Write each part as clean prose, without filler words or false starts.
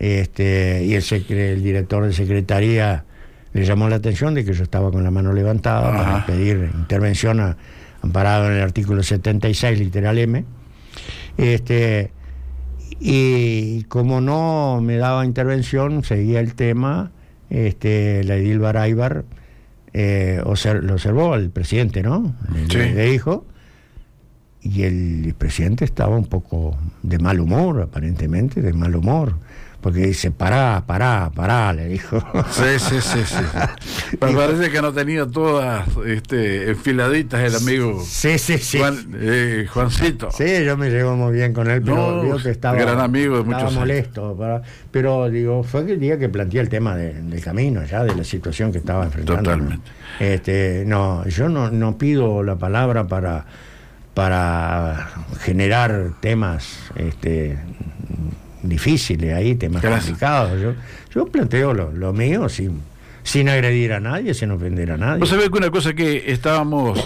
y el director de secretaría le llamó la atención de que yo estaba con la mano levantada para pedir intervención amparado en el artículo 76, literal M. Y como no me daba intervención, seguía el tema. La edil Baraybar lo observó al presidente, ¿no? Sí. Le dijo, y el presidente estaba un poco de mal humor, aparentemente, de mal humor, porque dice, pará, le dijo. Sí. Me parece que no tenía todas enfiladitas el amigo. Sí. Juancito. Sí, yo me llevo muy bien con él, pero digo que estaba, gran amigo de estaba muchos molesto. Pero digo, fue el día que planteé el tema del camino, ya de la situación que estaba enfrentando. Totalmente. No, yo no pido la palabra para generar temas difíciles ahí, temas complicados. Yo planteo lo mío sin agredir a nadie, sin ofender a nadie. Vos sabés que una cosa que estábamos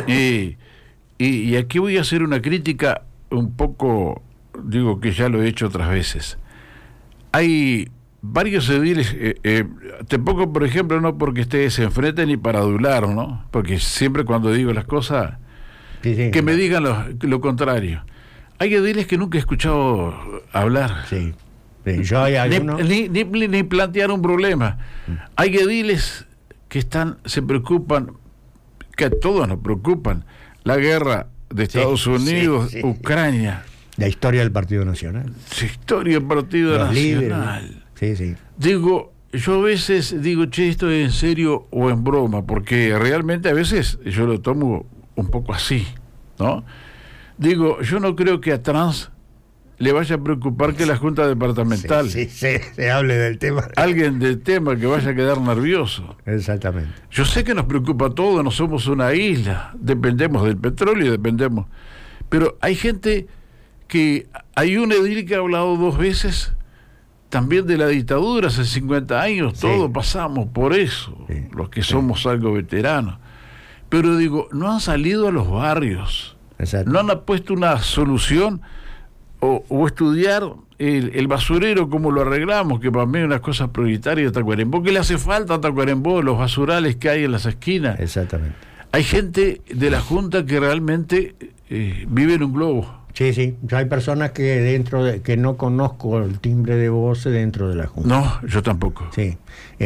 y aquí voy a hacer una crítica un poco, digo que ya lo he hecho otras veces. Hay varios ediles, te pongo por ejemplo, no porque ustedes se enfrenten ni para adular, ¿no? Porque siempre cuando digo las cosas, que me digan lo contrario. Hay ediles que nunca he escuchado hablar. Sí. Yo hay algunos... ni plantear un problema. Hay ediles que se preocupan, que a todos nos preocupan. La guerra de Estados Unidos, Ucrania. La historia del Partido Nacional. La historia del Partido Nacional. Sí. Digo, yo a veces digo, esto es en serio o en broma, porque realmente a veces yo lo tomo un poco así, ¿no? Digo, yo no creo que a Trans le vaya a preocupar que la Junta Departamental se hable del tema. Alguien del tema que vaya a quedar nervioso. Exactamente. Yo sé que nos preocupa todo, no somos una isla, dependemos del petróleo, pero hay gente hay un edil que ha hablado 2 veces también de la dictadura hace 50 años, todos pasamos por eso, los que somos algo veteranos. Pero digo, no han salido a los barrios. Exacto. No han puesto una solución o estudiar el basurero, cómo lo arreglamos, que para mí es una cosa prioritaria de Tacuarembó. ¿Qué le hace falta a Tacuarembó? Los basurales que hay en las esquinas. Exactamente. Hay gente de la Junta que realmente vive en un globo. Sí. Ya hay personas que no conozco el timbre de voz dentro de la Junta. No, yo tampoco. Sí.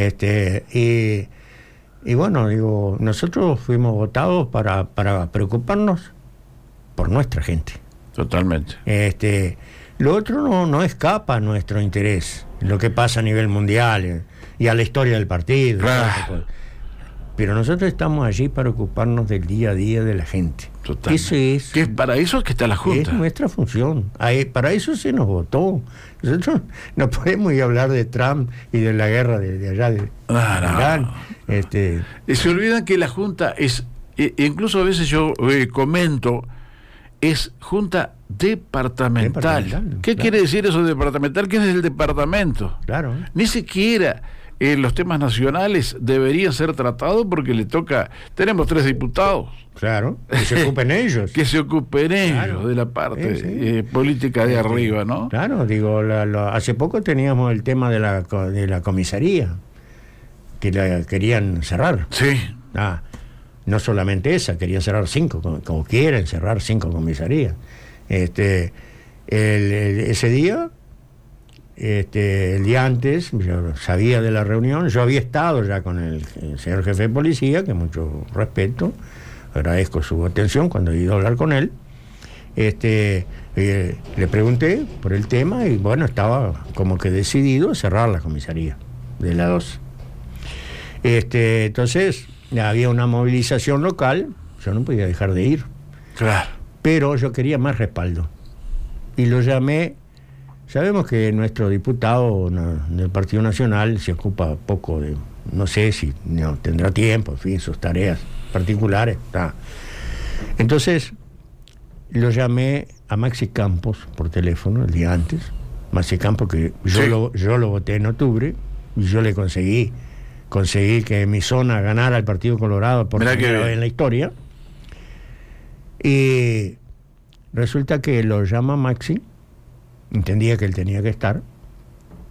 Y bueno, digo, nosotros fuimos votados para preocuparnos por nuestra gente. Totalmente. Lo otro no escapa a nuestro interés, lo que pasa a nivel mundial y a la historia del partido. Pero nosotros estamos allí para ocuparnos del día a día de la gente. Totalmente. Para eso es que está la Junta. Es nuestra función. Para eso se nos votó. Nosotros no podemos ir a hablar de Trump y de la guerra de allá de Irán. Se olvidan que la Junta es, incluso a veces yo comento, es Junta departamental. ¿Qué quiere decir eso de departamental? ¿Qué es el departamento? Claro. Ni siquiera los temas nacionales deberían ser tratados porque le toca... Tenemos 3 diputados. Claro, que se ocupen ellos. Que se ocupen ellos de la parte política de arriba, ¿no? Claro, digo, hace poco teníamos el tema de la comisaría, que la querían cerrar. Sí. No solamente esa, querían cerrar 5, como quieren cerrar 5 comisarías. Ese día, el día antes, yo sabía de la reunión, yo había estado ya con el señor jefe de policía, que mucho respeto, agradezco su atención cuando he ido a hablar con él. Le pregunté por el tema y bueno, estaba como que decidido cerrar la comisaría de la 2. Entonces había una movilización local, yo no podía dejar de ir. Claro. Pero yo quería más respaldo. Y lo llamé. Sabemos que nuestro diputado del Partido Nacional se ocupa poco de, no sé si no tendrá tiempo, en fin, sus tareas particulares. Entonces, lo llamé a Maxi Campos por teléfono el día antes. Maxi Campos, que yo lo voté en octubre, y yo le conseguí que mi zona ganara el Partido Colorado por primera vez en la historia. Y resulta que lo llama Maxi, entendía que él tenía que estar,